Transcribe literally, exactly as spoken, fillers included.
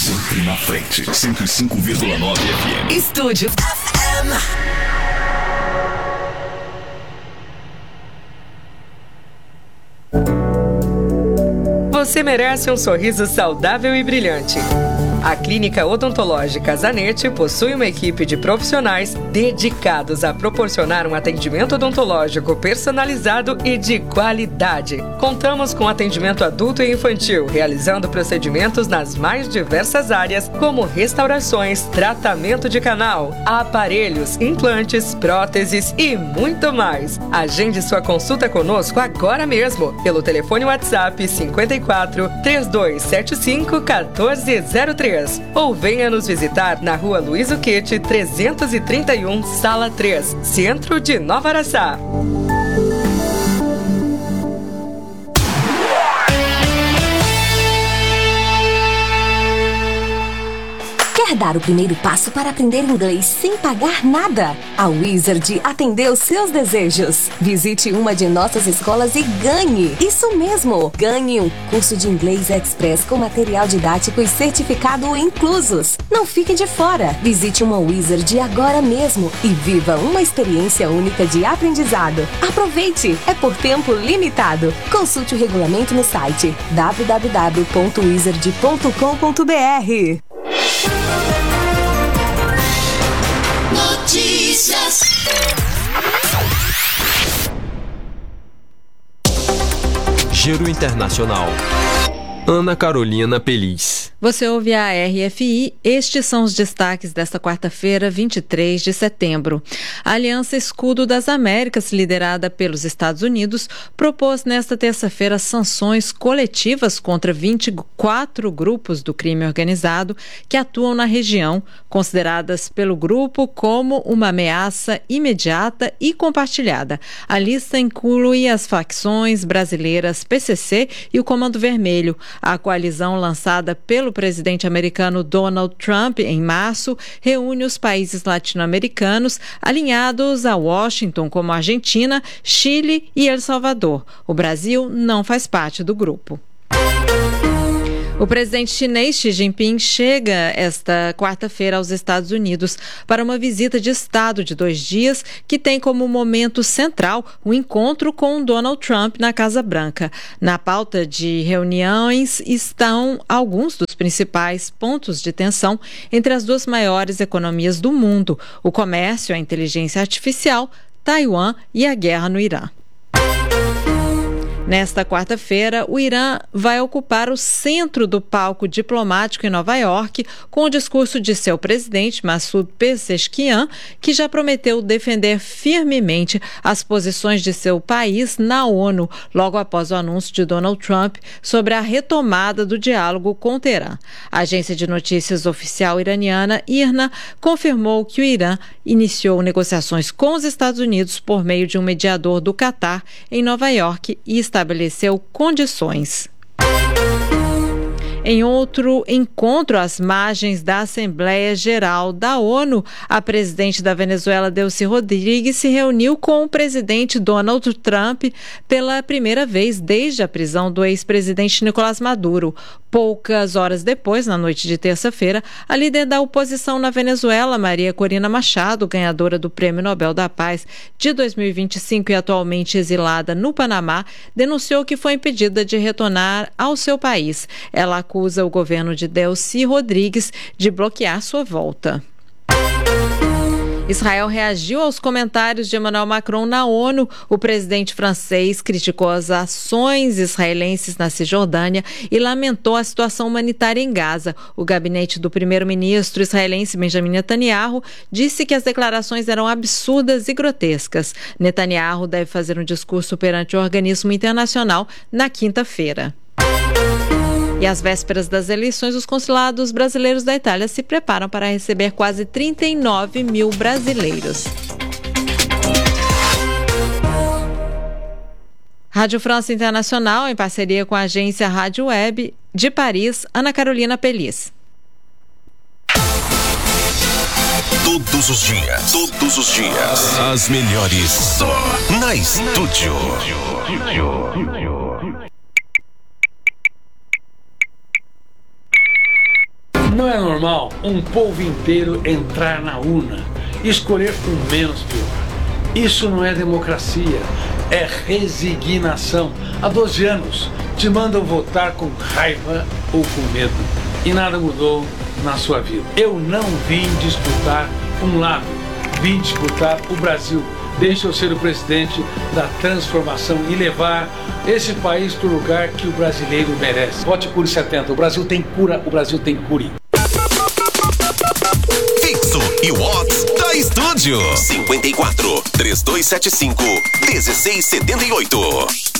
Sempre na frente. cento e cinco vírgula nove F M. Estúdio F M. Você merece um sorriso saudável e brilhante. A Clínica Odontológica Zanetti possui uma equipe de profissionais dedicados a proporcionar um atendimento odontológico personalizado e de qualidade. Contamos com atendimento adulto e infantil, realizando procedimentos nas mais diversas áreas, como restaurações, tratamento de canal, aparelhos, implantes, próteses e muito mais. Agende sua consulta conosco agora mesmo, pelo telefone WhatsApp cinquenta e quatro, trinta e dois setenta e cinco, quatorze zero três. Ou venha nos visitar na Rua Luiz Uquete, trezentos e trinta e um, Sala três, Centro de Nova Araçá. Quer dar o primeiro passo para aprender inglês sem pagar nada? A Wizard atendeu seus desejos. Visite uma de nossas escolas e ganhe! Isso mesmo! Ganhe um curso de inglês express com material didático e certificado inclusos. Não fique de fora! Visite uma Wizard agora mesmo e viva uma experiência única de aprendizado. Aproveite! É por tempo limitado. Consulte o regulamento no site w w w ponto wizard ponto com ponto b r. Notícias. Giro Internacional. Ana Carolina Peliz. Você ouve a R F I, estes são os destaques desta quarta-feira, vinte e três de setembro. A Aliança Escudo das Américas, liderada pelos Estados Unidos, propôs nesta terça-feira sanções coletivas contra vinte e quatro grupos do crime organizado que atuam na região, consideradas pelo grupo como uma ameaça imediata e compartilhada. A lista inclui as facções brasileiras P C C e o Comando Vermelho. A coalizão lançada pelo presidente americano Donald Trump em março reúne os países latino-americanos alinhados a Washington, como Argentina, Chile e El Salvador. O Brasil não faz parte do grupo. O presidente chinês Xi Jinping chega esta quarta-feira aos Estados Unidos para uma visita de Estado de dois dias que tem como momento central o encontro com Donald Trump na Casa Branca. Na pauta de reuniões estão alguns dos principais pontos de tensão entre as duas maiores economias do mundo: o comércio, a inteligência artificial, Taiwan e a guerra no Irã. Nesta quarta-feira, o Irã vai ocupar o centro do palco diplomático em Nova York com o discurso de seu presidente, Massoud Pezeshkian, que já prometeu defender firmemente as posições de seu país na ONU, logo após o anúncio de Donald Trump sobre a retomada do diálogo com o Teherã. A agência de notícias oficial iraniana, I R N A, confirmou que o Irã iniciou negociações com os Estados Unidos por meio de um mediador do Catar em Nova York e estabeleceu condições. Em outro encontro às margens da Assembleia Geral da ONU, a presidente da Venezuela, Delcy Rodrigues, se reuniu com o presidente Donald Trump pela primeira vez desde a prisão do ex-presidente Nicolás Maduro. Poucas horas depois, na noite de terça-feira, a líder da oposição na Venezuela, Maria Corina Machado, ganhadora do Prêmio Nobel da Paz de dois mil e vinte e cinco e atualmente exilada no Panamá, denunciou que foi impedida de retornar ao seu país. Ela acusa o governo de Delcy Rodrigues de bloquear sua volta. Israel reagiu aos comentários de Emmanuel Macron na ONU. O presidente francês criticou as ações israelenses na Cisjordânia e lamentou a situação humanitária em Gaza. O gabinete do primeiro-ministro israelense Benjamin Netanyahu disse que as declarações eram absurdas e grotescas. Netanyahu deve fazer um discurso perante o organismo internacional na quinta-feira. E às vésperas das eleições, os consulados brasileiros da Itália se preparam para receber quase trinta e nove mil brasileiros. Rádio França Internacional, em parceria com a agência Rádio Web de Paris, Ana Carolina Peliz. Todos os dias, todos os dias, as melhores só na Estúdio. Não é normal um povo inteiro entrar na urna e escolher o menos pior. Isso não é democracia, é resignação. Há doze anos te mandam votar com raiva ou com medo e nada mudou na sua vida. Eu não vim disputar um lado, vim disputar o Brasil. Deixa eu ser o presidente da transformação e levar esse país para o lugar que o brasileiro merece. Vote Cure setenta. O Brasil tem cura, o Brasil tem cure. Fixo e Watts da Estúdio. cinquenta e quatro, três dois sete cinco, dezesseis setenta e oito.